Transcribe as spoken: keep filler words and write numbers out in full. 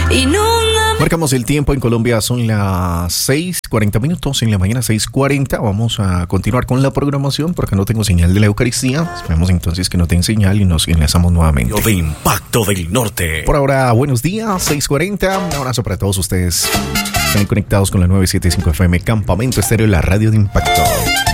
Marcamos el tiempo en Colombia, son las seis cuarenta minutos en la mañana, seis cuarenta. Vamos a continuar con la programación porque no tengo señal de la Eucaristía. Esperemos entonces que no tenga señal y nos enlazamos nuevamente. De Impacto del Norte. Por ahora, buenos días, seis cuarenta. Un abrazo para todos ustedes. Están conectados con la nueve setenta y cinco F M Campamento Estéreo, la radio de Impacto.